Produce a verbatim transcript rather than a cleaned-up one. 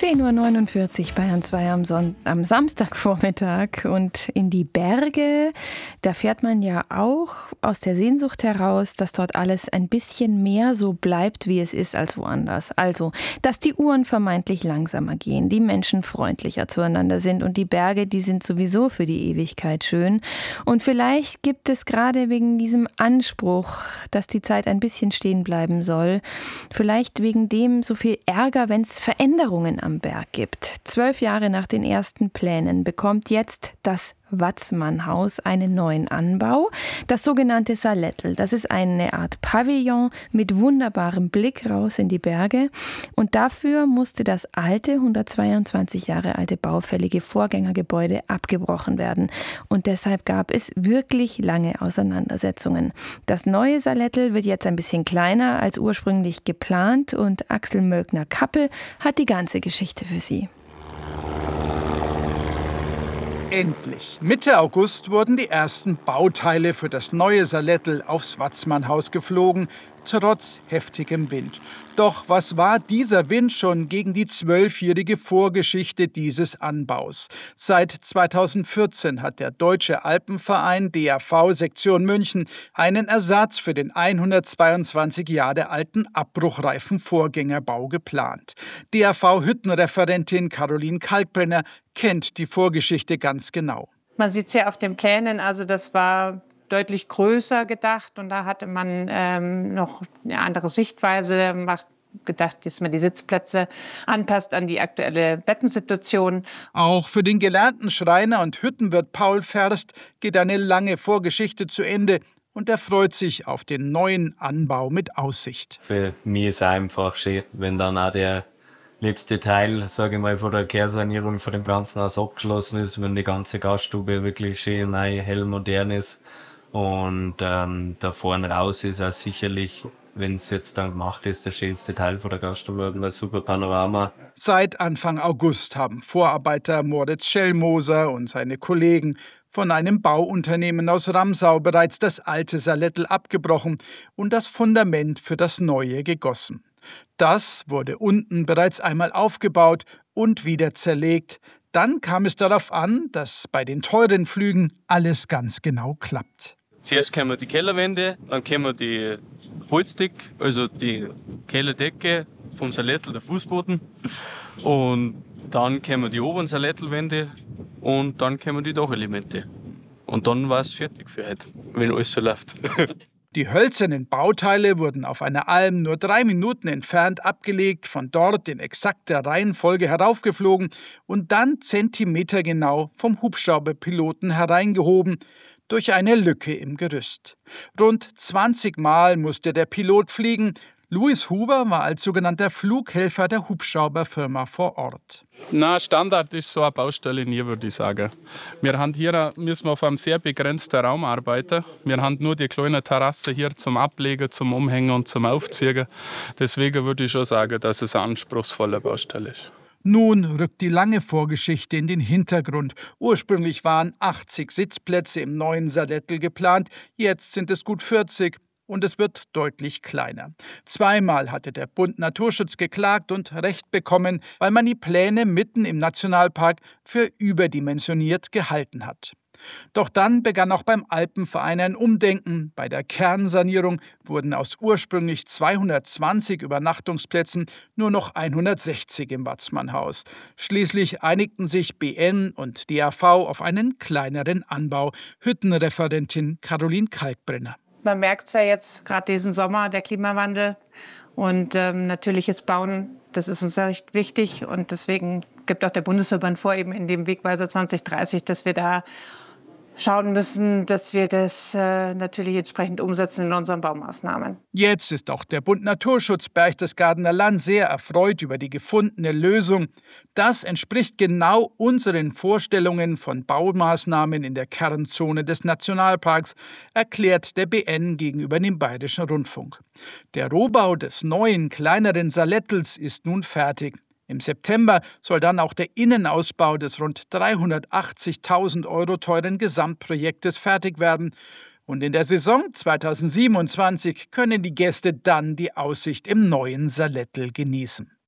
zehn Uhr neunundvierzig, Bayern zwei am, Son- am Samstagvormittag. Und in die Berge, da fährt man ja auch aus der Sehnsucht heraus, dass dort alles ein bisschen mehr so bleibt, wie es ist, als woanders. Also, dass die Uhren vermeintlich langsamer gehen, die Menschen freundlicher zueinander sind und die Berge, die sind sowieso für die Ewigkeit schön. Und vielleicht gibt es gerade wegen diesem Anspruch, dass die Zeit ein bisschen stehen bleiben soll, vielleicht wegen dem so viel Ärger, wenn es Veränderungen am Berg gibt. Zwölf Jahre nach den ersten Plänen bekommt jetzt das Watzmannhaus einen neuen Anbau, das sogenannte Salettl. Das ist eine Art Pavillon mit wunderbarem Blick raus in die Berge. Und dafür musste das alte, hundertzweiundzwanzig Jahre alte baufällige Vorgängergebäude abgebrochen werden. Und deshalb gab es wirklich lange Auseinandersetzungen. Das neue Salettl wird jetzt ein bisschen kleiner als ursprünglich geplant und Axel Mölkner-Kappel hat die ganze Geschichte für Sie. Endlich. Mitte August wurden die ersten Bauteile für das neue Salettl aufs Watzmannhaus geflogen, trotz heftigem Wind. Doch was war dieser Wind schon gegen die zwölfjährige Vorgeschichte dieses Anbaus? Seit zweitausendvierzehn hat der Deutsche Alpenverein D A V Sektion München einen Ersatz für den hundertzweiundzwanzig Jahre alten abbruchreifen Vorgängerbau geplant. D A V-Hüttenreferentin Caroline Kalkbrenner kennt die Vorgeschichte ganz genau. Man sieht es ja auf den Plänen, also das war deutlich größer gedacht und da hatte man ähm, noch eine andere Sichtweise, macht gedacht, dass man die Sitzplätze anpasst an die aktuelle Bettensituation. Auch für den gelernten Schreiner und Hüttenwirt Paul Ferst geht eine lange Vorgeschichte zu Ende und er freut sich auf den neuen Anbau mit Aussicht. Für mich ist es einfach schön, wenn dann auch der letzte Teil, sage ich mal, von der Kehrsanierung von dem ganzen Haus abgeschlossen ist, wenn die ganze Gaststube wirklich schön neu, hell, modern ist. Und ähm, da vorne raus ist auch sicherlich, wenn es jetzt dann gemacht ist, der schönste Teil von der Gaststube und ein super Panorama. Seit Anfang August haben Vorarbeiter Moritz Schellmoser und seine Kollegen von einem Bauunternehmen aus Ramsau bereits das alte Salettl abgebrochen und das Fundament für das neue gegossen. Das wurde unten bereits einmal aufgebaut und wieder zerlegt. Dann kam es darauf an, dass bei den teuren Flügen alles ganz genau klappt. Zuerst kommen die Kellerwände, dann kommen die Holzdecke, also die Kellerdecke vom Salettl, der Fußboden. Und dann kommen die oberen Salettlwände und dann kommen die Dachelemente. Und dann war es fertig für heute, wenn alles so läuft. Die hölzernen Bauteile wurden auf einer Alm nur drei Minuten entfernt abgelegt, von dort in exakter Reihenfolge heraufgeflogen und dann zentimetergenau vom Hubschrauberpiloten hereingehoben, durch eine Lücke im Gerüst. Rund zwanzig Mal musste der Pilot fliegen. Louis Huber war als sogenannter Flughelfer der Hubschrauberfirma vor Ort. Na, Standard ist so eine Baustelle nie, würde ich sagen. Wir haben hier müssen wir auf einem sehr begrenzten Raum arbeiten. Wir haben nur die kleine Terrasse hier zum Ablegen, zum Umhängen und zum Aufziehen. Deswegen würde ich schon sagen, dass es eine anspruchsvolle Baustelle ist. Nun rückt die lange Vorgeschichte in den Hintergrund. Ursprünglich waren achtzig Sitzplätze im neuen Salettl geplant, jetzt sind es gut vierzig. Und es wird deutlich kleiner. Zweimal hatte der Bund Naturschutz geklagt und Recht bekommen, weil man die Pläne mitten im Nationalpark für überdimensioniert gehalten hat. Doch dann begann auch beim Alpenverein ein Umdenken. Bei der Kernsanierung wurden aus ursprünglich zweihundertzwanzig Übernachtungsplätzen nur noch hundertsechzig im Watzmannhaus. Schließlich einigten sich B N und D A V auf einen kleineren Anbau. Hüttenreferentin Caroline Kalkbrenner. Man merkt es ja jetzt gerade diesen Sommer, der Klimawandel und ähm, natürliches Bauen, das ist uns recht wichtig. Und deswegen gibt auch der Bundesverband vor, eben in dem Wegweiser zwanzig dreißig, dass wir da schauen müssen, dass wir das äh, natürlich entsprechend umsetzen in unseren Baumaßnahmen. Jetzt ist auch der Bund Naturschutz Berchtesgadener Land sehr erfreut über die gefundene Lösung. Das entspricht genau unseren Vorstellungen von Baumaßnahmen in der Kernzone des Nationalparks, erklärt der B N gegenüber dem Bayerischen Rundfunk. Der Rohbau des neuen, kleineren Salettls ist nun fertig. Im September soll dann auch der Innenausbau des rund dreihundertachtzigtausend Euro teuren Gesamtprojektes fertig werden. Und in der Saison zweitausendsiebenundzwanzig können die Gäste dann die Aussicht im neuen Salettl genießen.